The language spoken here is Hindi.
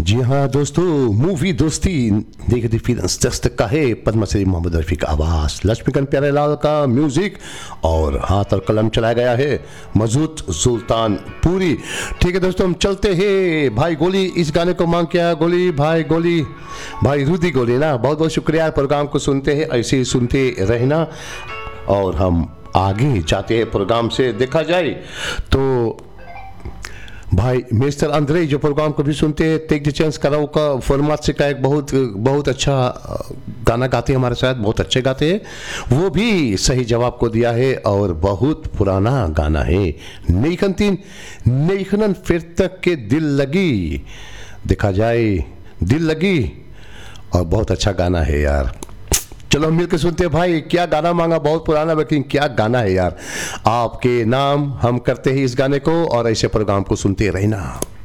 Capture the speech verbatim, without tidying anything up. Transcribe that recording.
जी हाँ दोस्तों, मूवी दोस्ती देखती फिर दस्तक का है पद्मश्री मोहम्मद रफ़ी का आवाज़, लक्ष्मीकांत प्यारेलाल का म्यूज़िक और हाथ और कलम चलाया गया है मजूद सुल्तानपुरी। ठीक है दोस्तों, हम चलते हैं। भाई गोली इस गाने को मांग किया, गोली भाई गोली भाई रुदी गोली ना, बहुत बहुत शुक्रिया। प्रोग्राम को सुनते हैं, ऐसे ही सुनते रहना और हम आगे जाते हैं प्रोग्राम से। देखा जाए तो भाई मिस्टर अंद्रे जो प्रोग्राम को भी सुनते हैं, टेक द चांस कराओ का फॉर्मेट से का एक बहुत बहुत अच्छा गाना गाते हैं हमारे साथ, बहुत अच्छे गाते हैं, वो भी सही जवाब को दिया है और बहुत पुराना गाना है। नेखन तीन नेखनन फिर तक के दिल लगी, देखा जाए दिल लगी, और बहुत अच्छा गाना है यार। चलो हम मिलकर सुनते हैं भाई, क्या गाना मांगा, बहुत पुराना लेकिन क्या गाना है यार। आपके नाम हम करते हैं इस गाने को और ऐसे प्रोग्राम को सुनते रहना।